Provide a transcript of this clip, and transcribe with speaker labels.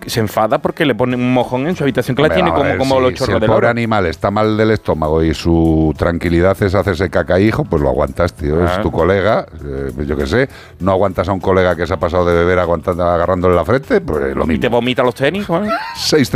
Speaker 1: se enfada porque le pone un mojón en su habitación que la tiene como los chorros
Speaker 2: si el
Speaker 1: del
Speaker 2: pobre
Speaker 1: oro.
Speaker 2: animal está mal del estómago y su tranquilidad es hacerse caca, hijo, pues lo aguantas, tío. Es tu colega, yo qué sé. No aguantas a un colega que se ha pasado de beber agarrándole la frente, pues lo mismo.
Speaker 1: Y te vomita los tenis, ¿no?
Speaker 2: 6